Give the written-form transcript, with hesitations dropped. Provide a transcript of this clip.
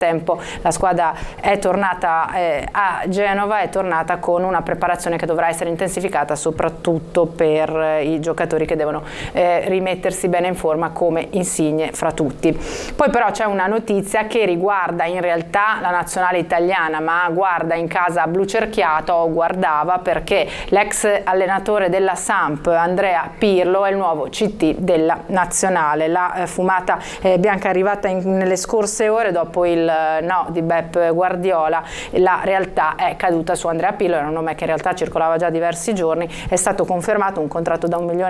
tempo la squadra è tornata a Genova, è tornata con una preparazione che dovrà essere intensificata soprattutto per i giocatori che devono rimettersi bene in forma come Insigne fra tutti. Poi però c'è una notizia che riguarda in realtà la nazionale italiana, ma guarda in casa blucerchiato, o guardava, perché l'ex allenatore della Samp Andrea Pirlo è il nuovo CT della nazionale. La fumata bianca è arrivata nelle scorse ore dopo il no di Pep Guardiola. La realtà è caduta su Andrea Pirlo, era un nome che in realtà circolava già diversi giorni. È stato confermato un contratto da 1,5 milioni